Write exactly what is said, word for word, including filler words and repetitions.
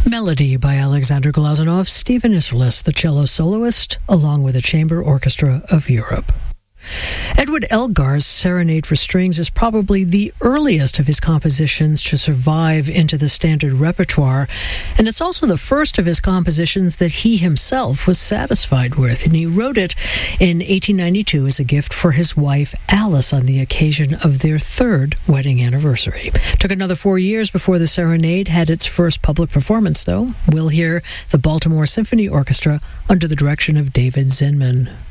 Melody by Alexander Glazunov, Stephen Isserlis, the cello soloist, along with the Chamber Orchestra of Europe. Edward Elgar's Serenade for Strings is probably the earliest of his compositions to survive into the standard repertoire, and it's also the first of his compositions that he himself was satisfied with, and he wrote it in eighteen ninety-two as a gift for his wife Alice on the occasion of their third wedding anniversary. It took another four years before the Serenade had its first public performance, though. We'll hear the Baltimore Symphony Orchestra under the direction of David Zinman.